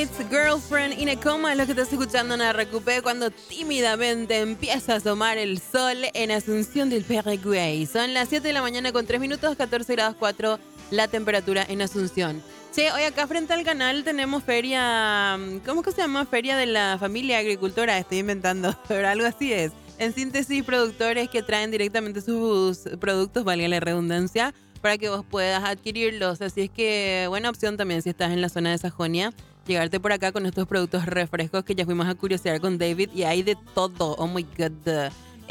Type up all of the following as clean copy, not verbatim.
Nights, Girlfriend in a Coma es lo que estás escuchando en RQP cuando tímidamente empieza a asomar el sol en Asunción del Paraguay. Son las 7 de la mañana con 3 minutos, 14 grados 4 la temperatura en Asunción. Che, hoy acá frente al canal tenemos feria, ¿cómo que se llama? Feria de la familia agricultora, estoy inventando, pero algo así es. En síntesis, productores que traen directamente sus productos, valga la redundancia, para que vos puedas adquirirlos. Así es que buena opción también si estás en la zona de Sajonia, llegarte por acá con estos productos refrescos que ya fuimos a curiosear con David y hay de todo. Oh my god.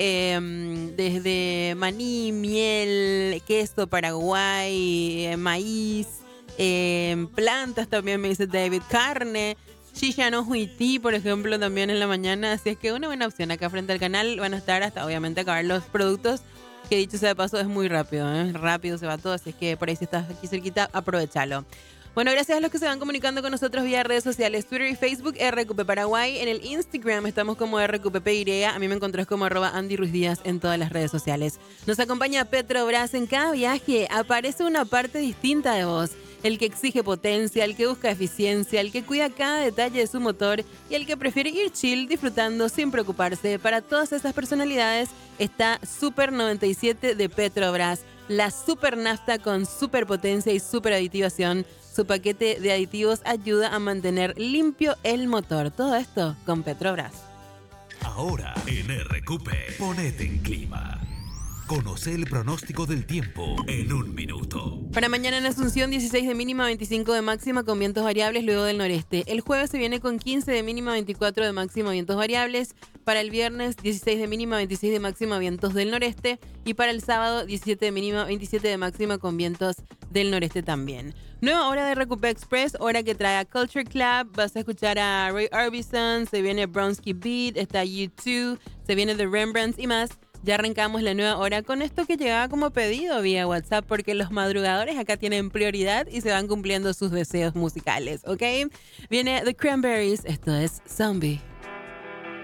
Desde maní, miel, queso paraguay, maíz, plantas también me dice David, carne, shisha no huití, por ejemplo, también en la mañana. Así es que una buena opción acá frente al canal. Van a estar hasta obviamente acabar los productos, que dicho sea de paso es muy rápido, rápido se va todo, así es que por ahí si estás aquí cerquita, aprovechalo. Bueno, gracias a los que se van comunicando con nosotros vía redes sociales, Twitter y Facebook, RQP Paraguay. En el Instagram estamos como RQPPY. A mí me encontrás como @AndyRuizDíaz en todas las redes sociales. Nos acompaña Petrobras. En cada viaje aparece una parte distinta de vos. El que exige potencia, el que busca eficiencia, el que cuida cada detalle de su motor y el que prefiere ir chill, disfrutando sin preocuparse. Para todas esas personalidades está Super 97 de Petrobras, la super nafta con super potencia y super aditivación. Su paquete de aditivos ayuda a mantener limpio el motor. Todo esto con Petrobras. Ahora en RQP, ponete en clima. Conoce el pronóstico del tiempo en un minuto. Para mañana en Asunción, 16 de mínima, 25 de máxima con vientos variables luego del noreste. El jueves se viene con 15 de mínima, 24 de máxima, vientos variables. Para el viernes, 16 de mínima, 26 de máxima, vientos del noreste. Y para el sábado, 17 de mínima, 27 de máxima con vientos del noreste también. Nueva hora de RQP Express, hora que trae a Culture Club. Vas a escuchar a Roy Orbison, se viene Bronski Beat, está U2, se viene The Rembrandts y más. Ya arrancamos la nueva hora con esto que llegaba como pedido vía WhatsApp porque los madrugadores acá tienen prioridad y se van cumpliendo sus deseos musicales, ¿ok? Viene The Cranberries, esto es Zombie.